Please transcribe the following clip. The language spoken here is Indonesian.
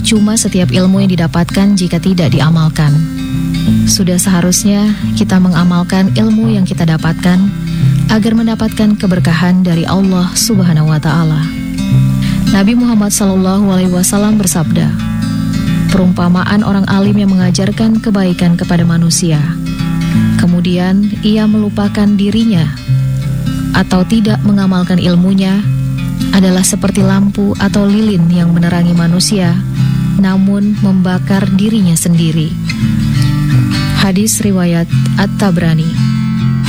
percuma setiap ilmu yang didapatkan jika tidak diamalkan. Sudah seharusnya kita mengamalkan ilmu yang kita dapatkan agar mendapatkan keberkahan dari Allah Subhanahu wa Ta'ala. Nabi Muhammad SAW bersabda, perumpamaan orang alim yang mengajarkan kebaikan kepada manusia, kemudian ia melupakan dirinya atau tidak mengamalkan ilmunya, adalah seperti lampu atau lilin yang menerangi manusia, namun membakar dirinya sendiri. Hadis riwayat At-Tabrani.